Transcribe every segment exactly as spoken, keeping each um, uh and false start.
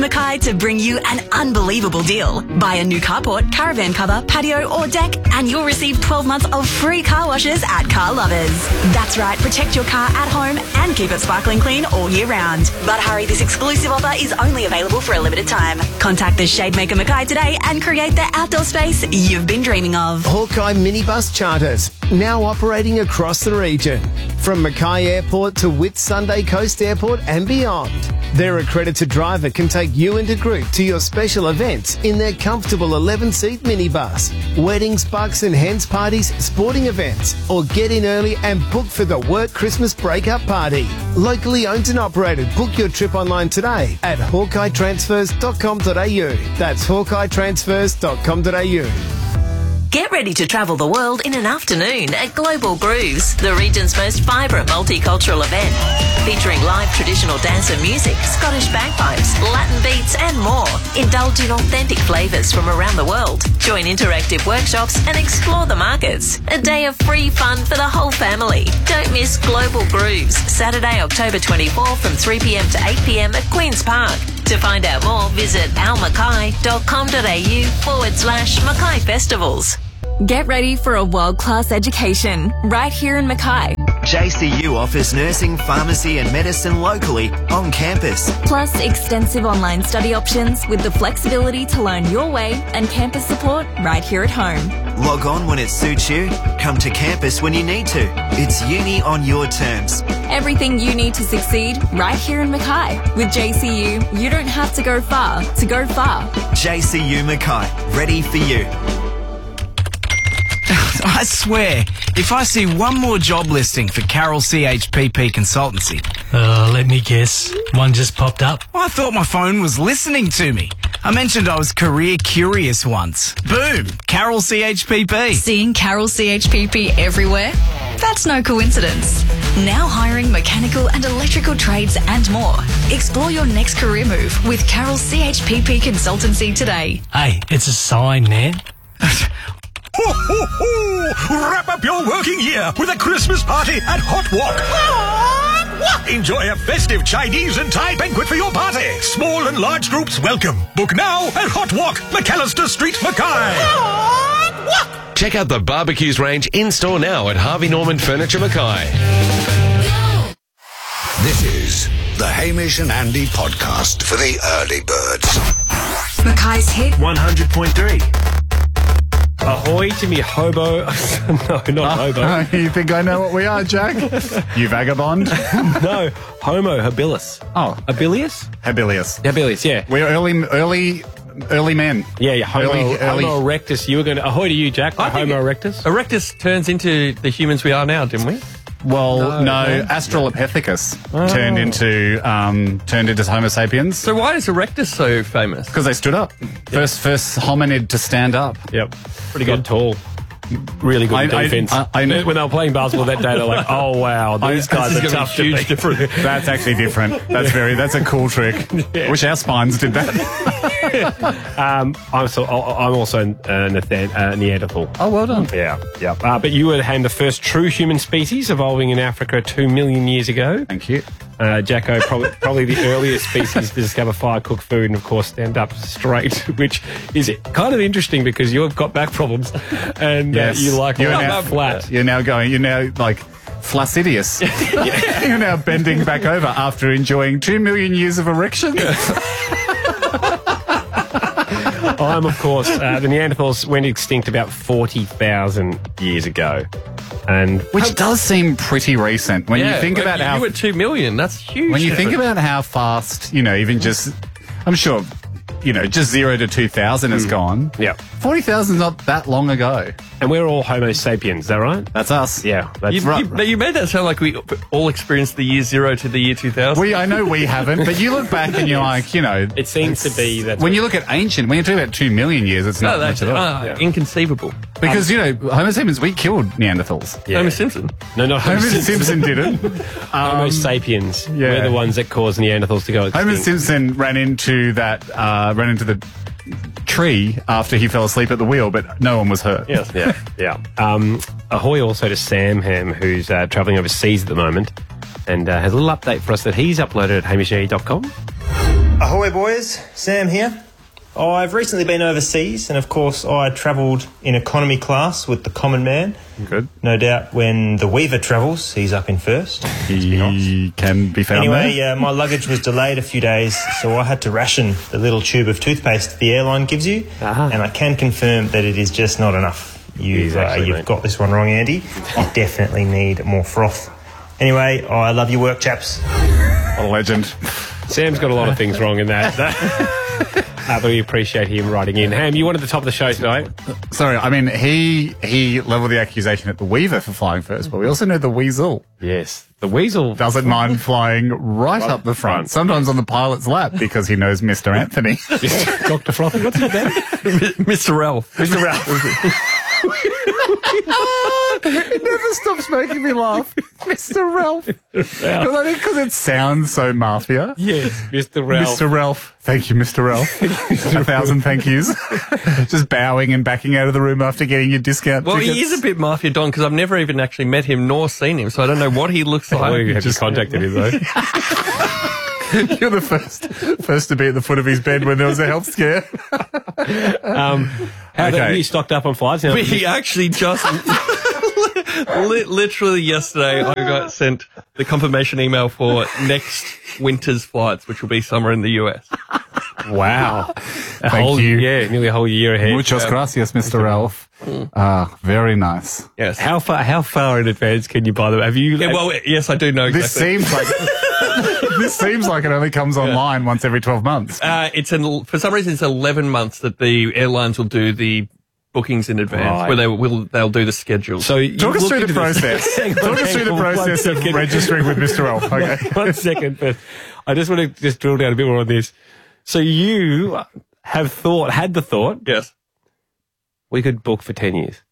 Mackay to bring you an unbelievable deal. Buy a new carport, caravan cover, patio or deck and you'll receive twelve months of free car washes at Car Lovers. That's right, protect your car at home and keep it sparkling clean all year round. But hurry, this exclusive offer is only available for a limited time. Contact the Shademaker Mackay today and create the outdoor space you've been dreaming of. Hawkeye minibus charters, now operating across the region. From Mackay Airport to Whitsunday Coast Airport and beyond. Their accredited driver can take you and a group to your special events in their comfortable eleven-seat minibus. Weddings, bucks and hens parties, sporting events, or get in early and book for the work Christmas breakup party. Locally owned and operated. Book your trip online today at hawkeye transfers dot com dot a u. That's hawkeye transfers dot com dot a u. Get ready to travel the world in an afternoon at Global Grooves, the region's most vibrant multicultural event. Featuring live traditional dance and music, Scottish bagpipes, Latin beats and more. Indulge in authentic flavours from around the world. Join interactive workshops and explore the markets. A day of free fun for the whole family. Don't miss Global Grooves, Saturday, October twenty-fourth from three p m to eight p m at Queen's Park. To find out more, visit almackay.com.au forward slash Mackay Festivals. Get ready for a world-class education right here in Mackay. J C U offers nursing, pharmacy and medicine locally on campus. Plus extensive online study options with the flexibility to learn your way and campus support right here at home. Log on when it suits you. Come to campus when you need to. It's uni on your terms. Everything you need to succeed right here in Mackay. With J C U, you don't have to go far to go far. J C U Mackay, ready for you. I swear, if I see one more job listing for Carroll C H P P Consultancy... Uh, let me guess. One just popped up. I thought my phone was listening to me. I mentioned I was career curious once. Boom! Carroll C H P P. Seeing Carroll C H P P everywhere? That's no coincidence. Now hiring mechanical and electrical trades and more. Explore your next career move with Carroll C H P P Consultancy today. Hey, it's a sign, man. Ho, ho, ho! Wrap up your working year with a Christmas party at Hot Wok. Enjoy a festive Chinese and Thai banquet for your party. Small and large groups welcome. Book now at Hot Wok, McAllister Street, Mackay. Check out the barbecues range in-store now at Harvey Norman Furniture Mackay. This is the Hamish and Andy podcast for the early birds. Mackay's hit one hundred point three. Ahoy to me hobo. No, not uh, hobo. Uh, you think I know what we are, Jack? You vagabond? No, Homo habilis. Oh. Habilis? Habilis. Habilis, yeah. We're early, early, early men. Yeah, yeah. Homo, early, early. Homo erectus. You were going to... Ahoy to you, Jack. I Homo erectus. Erectus turns into the humans we are now, didn't we? Well, no, no, no. Australopithecus oh. turned into um, turned into Homo sapiens. So why is Erectus so famous? Because they stood up. Yep. First, first hominid to stand up. Yep, pretty good. Tall. Really good I, defense. I, I, I, when they were playing basketball that day, they're like, "Oh wow, these I, guys are tough." Huge different. That's actually different. That's very. That's a cool trick. Yeah. Wish our spines did that. um, I'm so. I'm also a Neanderthal. Oh, well done. Yeah, yeah. Uh, but you were the first true human species evolving in Africa two million years ago. Thank you. Uh, Jacko, probably, probably the earliest species to discover fire, cook food, and of course stand up straight, which is kind of interesting because you've got back problems and yes. uh, you like you're now flat. You're now going. You're now like flaccidius. You're now bending back over after enjoying two million years of erection. I'm, of course, uh, the Neanderthals went extinct about forty thousand years ago. And Which how, does seem pretty recent when yeah, you think about you how... You were two million, that's huge. When you think about how fast, you know, even just... I'm sure, you know, just zero to two thousand has mm. gone. Yeah. forty thousand is not that long ago. And we're all Homo sapiens, is that right? That's us. Yeah. That's you, right. You, you made that sound like we all experienced the year zero to the year two thousand. We, I know we haven't, but you look back and you're like, you know... It seems to be that... When you look at ancient, when you talk about two million years, it's not no, that's much at all. Uh, yeah. Inconceivable. Because, um, you know, Homo sapiens, we killed Neanderthals. Yeah. Homer Simpson. No, not Homer, Homer Simpson. Simpson didn't. Um, Homo sapiens. Yeah. We're the ones that caused Neanderthals to go extinct. Homer Simpson ran into that, uh, ran into the tree after he fell asleep at the wheel, but no one was hurt. Yes. Yeah, yeah. Um, ahoy also to Sam Ham, who's uh, travelling overseas at the moment and uh, has a little update for us that he's uploaded at hamish dot com. Ahoy boys, Sam here. I've recently been overseas and of course I travelled in economy class with the common man. Good. No doubt when the Weaver travels, he's up in first. He can be found anyway, there. uh, my luggage was delayed a few days, so I had to ration the little tube of toothpaste the airline gives you, Ah. and I can confirm that it is just not enough. You've, uh, Exactly, you've mate. got this one wrong, Andy. You definitely need more froth. Anyway, I love your work, chaps. A legend. Sam's got a lot of things wrong in that. uh, but we appreciate him writing in. Ham, you wanted the top of the show tonight. Sorry, I mean, he he leveled the accusation at the Weaver for flying first, but we also know the Weasel. Yes, the Weasel doesn't mind flying right up the front, sometimes on the pilot's lap because he knows Mister Anthony. Doctor Frothy, what's his name? Mister Ralph. Mister Ralph. It never stops making me laugh. Mister Ralph. Because I think because it sounds so mafia. Yes, Mister Ralph. Mister Ralph. Thank you, Mister Ralph. A thousand thank yous. Just bowing and backing out of the room after getting your discount Well, tickets. he is a bit Mafia Don because I've never even actually met him nor seen him, so I don't know what he looks like. Well, you have just contacted him, though. You're the first first to be at the foot of his bed when there was a health scare. um, how Okay. are you stocked up on flights now? We actually just, li- literally yesterday, I got sent the confirmation email for next winter's flights, which will be summer in the U S. Wow. A Thank whole, you. Yeah, nearly a whole year ahead. Muchas Um, gracias, Mister Ralph. Ah, very nice. Yes. How far? How far in advance can you buy them? Have you? Yeah, well, yes, I do know exactly. This seems like this seems like it only comes online once every twelve months. Uh, it's an, for some reason, it's eleven months that the airlines will do the bookings in advance, Right. where they will they'll do the schedule. So you Talk us looked through the into this- process. Hang on, Talk us hang through the on, one process of second. registering with Mister Ralph. Okay. One second, but I just want to just drill down a bit more on this. So you have thought, had the thought, yes, we could book for ten years.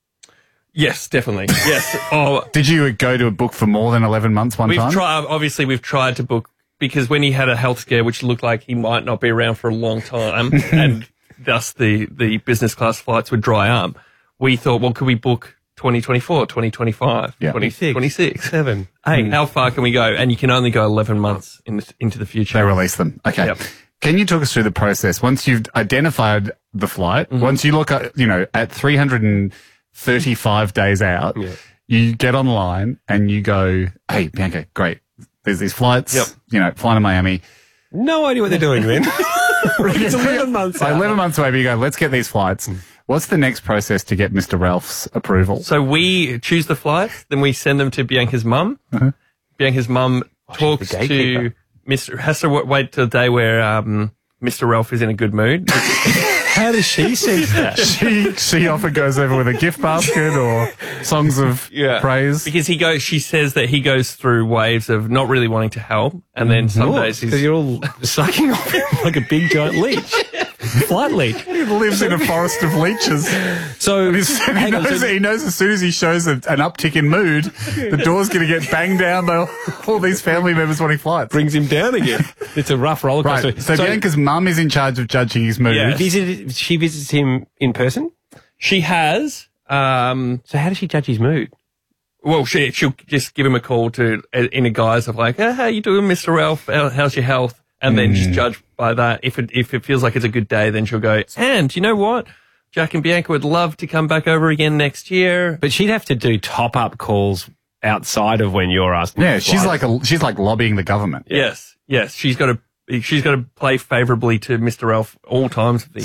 Yes, definitely. Yes. Oh, Did you go to a book for more than eleven months one we've time? tried. Obviously, we've tried to book because when he had a health scare, which looked like he might not be around for a long time, and thus the the business class flights would dry up. We thought, well, could we book twenty twenty-four, twenty twenty-five, Yeah. twenty twenty-six? Seven. Hey, how far can we go? And you can only go eleven months in the, into the future. They release them. Okay. Yep. Can you talk us through the process? Once you've identified the flight, Mm-hmm. once you look at, you know, at three hundred thirty-five days out, Yeah. you get online and you go, hey, Bianca, great. There's these flights, Yep. you know, flying to Miami. No idea what they're doing then. It's eleven months. So out. eleven months away, but you go, let's get these flights. What's the next process to get Mister Ralph's approval? So we choose the flights, then we send them to Bianca's mum. Uh-huh. Bianca's mum talks the to gatekeeper. Mister Has to w- wait till the day where um, Mister Ralph is in a good mood. How does she sense that? she she often goes over with a gift basket or songs of praise. Because he goes, she says that he goes through waves of not really wanting to help, and then some days he's because you're all sucking off him like a big giant leech, flight leech. He lives in a forest of leeches. So And he's- and he, hang on, knows, so- he knows as soon as he shows a, an uptick in mood, the door's going to get banged down by all, all these family members wanting flights. brings him down again. It's a rough roller coaster. Right. So, Bianca's mum is in charge of judging his mood. Yeah. visited, she visits him in person. she has. Um, So how does she judge his mood? well, she she'll just give him a call to in a guise of like, oh, how you doing, Mister Ralph? How- How's your health? And then just judge by that. If it if it feels like it's a good day, then she'll go. And you know what? Jack and Bianca would love to come back over again next year. But she'd have to do top up calls outside of when you're asking. Yeah, for she's flights. like a, she's like lobbying the government. Yes, yes, she's got to she's got to play favourably to Mister Ralph all times of the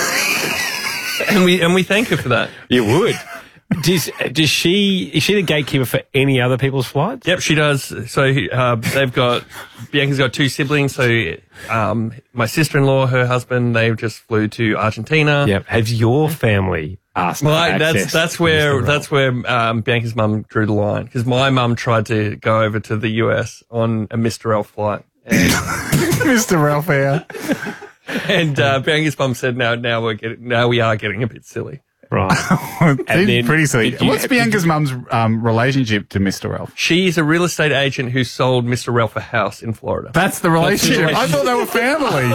year, and we and we thank her for that. You would. Does, does she, is she the gatekeeper for any other people's flights? Yep, she does. So uh, they've got Bianca's got two siblings. So um, my sister-in-law, her husband, they just flew to Argentina. Yep. Has your family asked for Well, I- access that's that's to where Mister that's where um, Bianca's mum drew the line because my mum tried to go over to the U S on a Mister Ralph flight, and, Mister Ralph here. and uh, Bianca's mum said, "No, now we're getting now we are getting a bit silly." Right. Seems then pretty silly. did you- What's Bianca's mum's um, relationship to Mister Ralph? She's a real estate agent who sold Mister Ralph a house in Florida. That's the relationship. I thought they were family.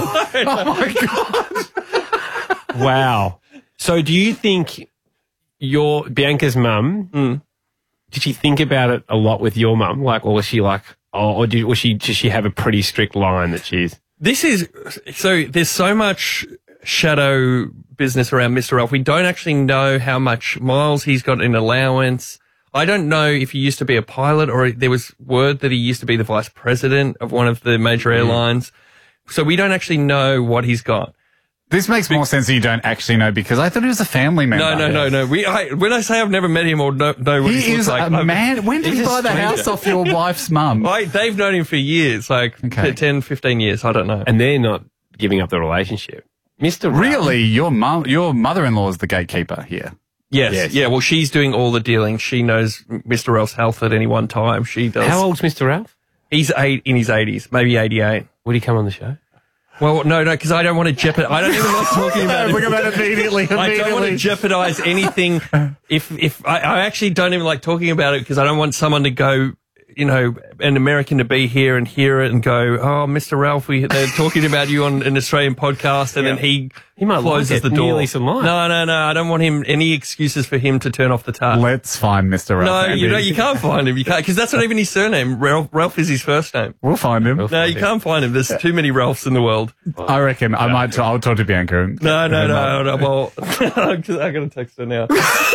Oh my god! Wow. So do you think your Bianca's mum, Mm. did she think about it a lot with your mum? Like, or was she like, oh, or did, was she, does she have a pretty strict line that she's... This is, so there's so much shadow business around Mister Ralph. We don't actually know how much miles he's got in allowance. I don't know if he used to be a pilot or there was word that he used to be the vice president of one of the major airlines. So we don't actually know what he's got. This makes more sense that you don't actually know because I thought he was a family member. No, no, no, no. We, I, when I say I've never met him or know, know what he, he looks is like. a man. When did he buy the house off your wife's mum? I, they've known him for years, like Okay. ten, fifteen years. I don't know. And they're not giving up the relationship. Mister Ralph. Really, your mum, your mother-in-law is the gatekeeper here. Yes. Yes. Yeah, well, she's doing all the dealing. She knows Mister Ralph's health at any one time. She does. How old's Mister Ralph? He's eight in his eighties, maybe eighty-eight. Would he come on the show? Well, no, no, because I don't want to jeopardize. I don't even like talking about it. Look at that immediately, I don't want immediately. to jeopardize anything. If if I, I actually don't even like talking about it because I don't want someone to go, you know, an American to be here and hear it and go, oh, Mister Ralph, we, they're talking about you on an Australian podcast, and Yeah. then he He might closes like it, the door. nearly some light. No, no, no. I don't want him any excuses for him to turn off the tap. Let's find Mister Ralph. No, Andy. you know, you can't find him. You can't, because that's not even his surname. Ralph, Ralph is his first name. We'll find him. No, you can't find him. There's too many Ralphs in the world. I reckon I might. T- I'll talk to Bianca. And No, no, and no, I'll- no. Well, I'm going to text her now.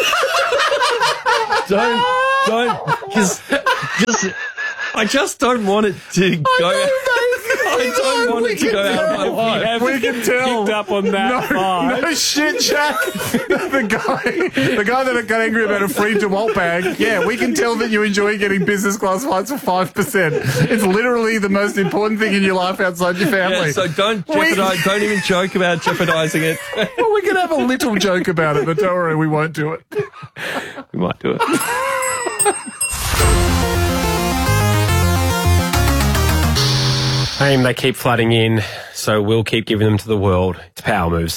don't, don't, because just, I just don't want it to go. I don't want it to go out of my life. We can tell. Picked up on that. No, vibe. no shit, Jack. the guy, the guy that got angry about a free DeWalt bag. Yeah, we can tell that you enjoy getting business class flights for five percent. It's literally the most important thing in your life outside your family. Yeah, so don't We- jeopardize. Don't even joke about jeopardizing it. Well, we can have a little joke about it, but don't worry, we won't do it. We might do it. Aim, they keep flooding in, so we'll keep giving them to the world. It's power moves.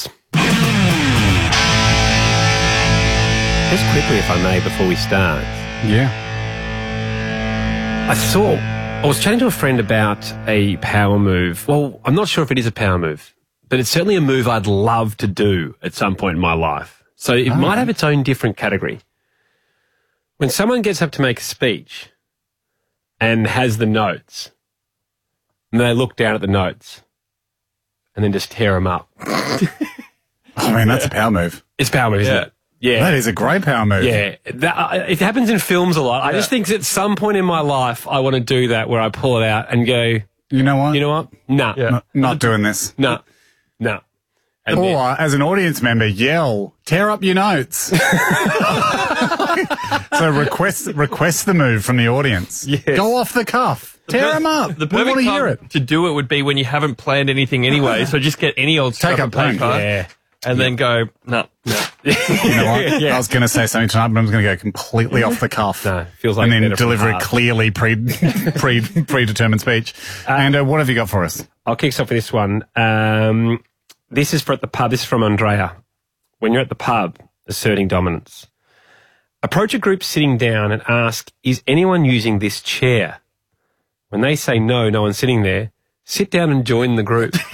Just quickly, if I may, before we start. Yeah. I saw, I was chatting to a friend about a power move. Well, I'm not sure if it is a power move, but it's certainly a move I'd love to do at some point in my life. So it Oh. might have its own different category. When someone gets up to make a speech and has the notes, and they look down at the notes and then just tear them up. I mean, that's a power move. It's a power move, isn't Yeah. it? Yeah. That is a great power move. Yeah. That, uh, it happens in films a lot. I just think at some point in my life, I want to do that where I pull it out and go, You know what? you know what? Nah. Not, not doing this. Nah. Nah. And Or, then- as an audience member, yell, tear up your notes. So request request the move from the audience. Yes. Go off the cuff. Tear them up. The We perfect want to hear time it. to do it would be when you haven't planned anything anyway. So just get any old Take scrap a of plank. paper Yeah. and then go, no, no. You know what? Yeah. I was going to say something tonight, but I'm going to go completely off the cuff. No, feels like and then better from deliver a heart. clearly pre, pre predetermined speech. and uh, what have you got for us? I'll kick us off with this one. Um, this is for at the pub. This is from Andrea. When you're at the pub, asserting dominance. Approach a group sitting down and ask, is anyone using this chair? When they say no, no one's sitting there, sit down and join the group. Good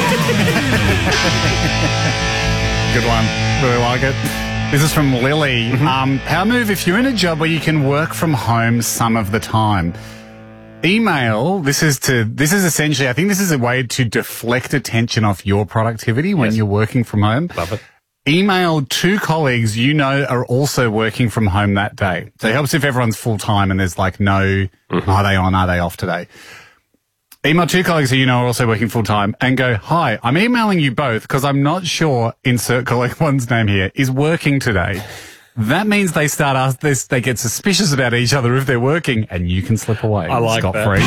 one. Really like it. This is from Lily. Um, power move, if you're in a job where you can work from home some of the time. Email, this is to, this is essentially, I think this is a way to deflect attention off your productivity when you're working from home. Love it. Email two colleagues you know are also working from home that day. So it helps if everyone's full time and there's like no, are they on, are they off today? Email two colleagues who you know are also working full time and go, hi, I'm emailing you both because I'm not sure, insert colleague one's name here, is working today. That means they start ask this, they get suspicious about each other if they're working and you can slip away. I like scot that. free.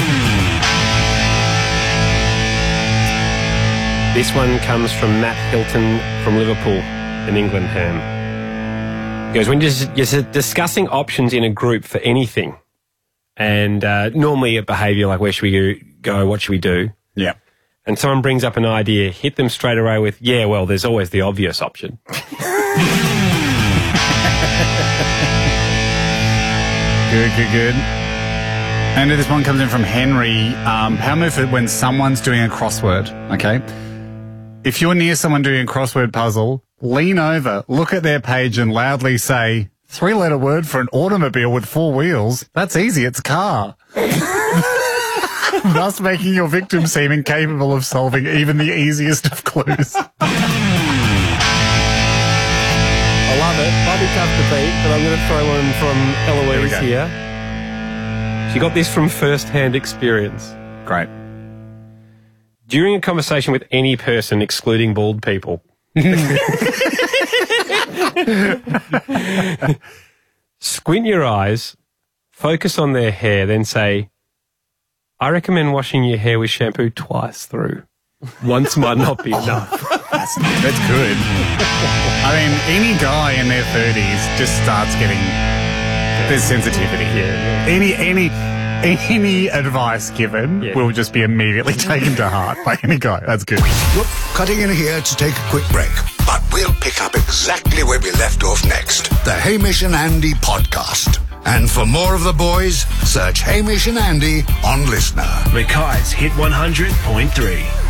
This one comes from Matt Hilton from Liverpool in England. Ham. He goes, when you're, you're discussing options in a group for anything, and uh, normally a behaviour like where should we go, what should we do? Yeah. And someone brings up an idea, hit them straight away with, yeah, well, there's always the obvious option. Good, good, good. And this one comes in from Henry. Um, power move for when someone's doing a crossword, okay? If you're near someone doing a crossword puzzle, lean over, look at their page and loudly say, three-letter word for an automobile with four wheels. That's easy, it's car. thus making your victim seem incapable of solving even the easiest of clues. I love it. Might be tough to beat, but I'm going to throw one from Eloise here. She got this from first-hand experience. Great. During a conversation with any person, excluding bald people, squint your eyes, focus on their hair, then say, I recommend washing your hair with shampoo twice through. Once might not be enough. That's, that's good. I mean, any guy in their thirties just starts getting there's sensitivity. Yeah. Any any any advice given Yeah. will just be immediately taken to heart by any guy. That's good. Whoop, cutting in here to take a quick break. But we'll pick up exactly where we left off next. The Hamish and Andy podcast. And for more of the boys, search Hamish and Andy on Listener. Mackay's Hit one hundred point three.